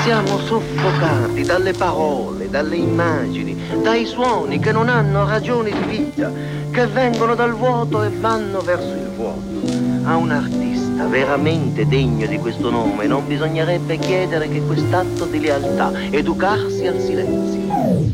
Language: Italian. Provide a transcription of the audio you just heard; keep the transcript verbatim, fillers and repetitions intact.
Siamo soffocati dalle parole, dalle immagini, dai suoni che non hanno ragione di vita, che vengono dal vuoto e vanno verso il vuoto. A un artista veramente degno di questo nome non bisognerebbe chiedere che quest'atto di lealtà, educarsi al silenzio.